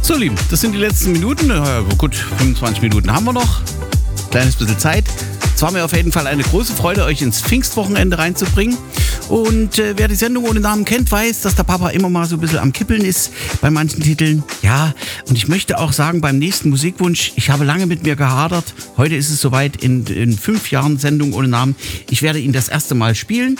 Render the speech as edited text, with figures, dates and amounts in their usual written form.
So, Lieben, das sind die letzten Minuten. Gut, 25 Minuten haben wir noch. Kleines bisschen Zeit. Es war mir auf jeden Fall eine große Freude, euch ins Pfingstwochenende reinzubringen. Und wer die Sendung ohne Namen kennt, weiß, dass der Papa immer mal so ein bisschen am Kippeln ist bei manchen Titeln. Ja, und ich möchte auch sagen, beim nächsten Musikwunsch, ich habe lange mit mir gehadert. Heute ist es soweit, in 5 Jahren Sendung ohne Namen. Ich werde ihn das erste Mal spielen.